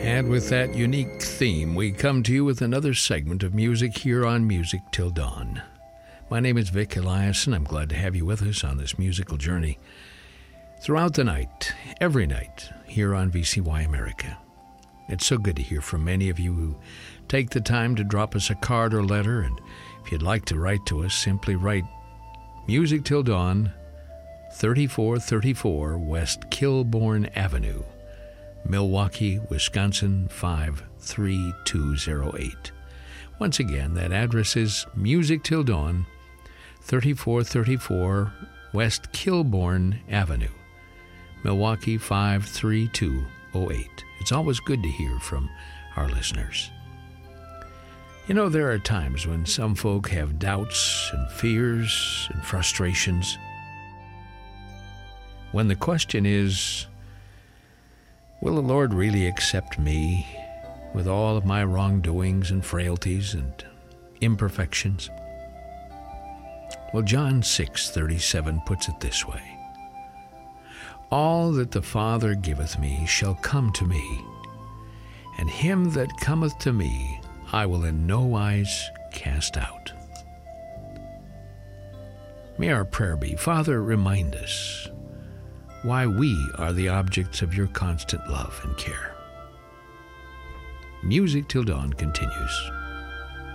And with that unique theme, we come to you with another segment of music here on Music Till Dawn. My name is Vic Elias, and I'm glad to have you with us on this musical journey throughout the night, every night, here on VCY America. It's so good to hear from many of you who take the time to drop us a card or letter, and if you'd like to write to us, simply write Music Till Dawn, 3434 West Kilbourne Avenue, Milwaukee, Wisconsin, 53208. Once again, that address is Music Till Dawn, 3434 West Kilbourne Avenue, Milwaukee, 53208. It's always good to hear from our listeners. You know, there are times when some folk have doubts and fears and frustrations. When the question is, will the Lord really accept me with all of my wrongdoings and frailties and imperfections? Well, John 6:37 puts it this way: all that the Father giveth me shall come to me, and him that cometh to me I will in no wise cast out. May our prayer be, Father, remind us why we are the objects of your constant love and care. Music Till Dawn continues.